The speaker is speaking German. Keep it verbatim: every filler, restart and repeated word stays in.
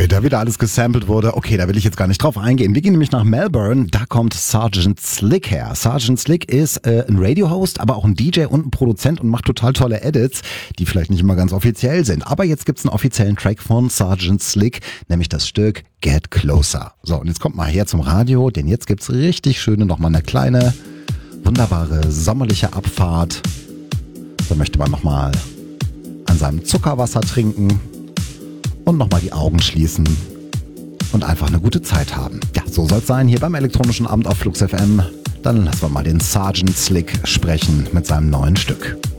da wieder alles gesampelt wurde. Okay, da will ich jetzt gar nicht drauf eingehen. Wir gehen nämlich nach Melbourne, da kommt Sergeant Slick her. Sergeant Slick ist äh, ein Radio-Host, aber auch ein D J und ein Produzent und macht total tolle Edits, die vielleicht nicht immer ganz offiziell sind. Aber jetzt gibt's einen offiziellen Track von Sergeant Slick, nämlich das Stück Get Closer. So, und jetzt kommt mal her zum Radio, denn jetzt gibt's richtig schöne, nochmal eine kleine, wunderbare, sommerliche Abfahrt. Da möchte man nochmal an seinem Zuckerwasser trinken und nochmal die Augen schließen und einfach eine gute Zeit haben. Ja, so soll es sein hier beim elektronischen Abend auf Flux F M. Dann lassen wir mal den Sergeant Slick sprechen mit seinem neuen Stück.